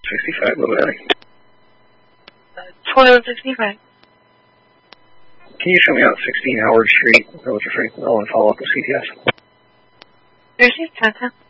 65, what about it? 1265. Can you show me out 16 Howard Street, Village of Franklin, and follow up with CTS? Received, 10-10.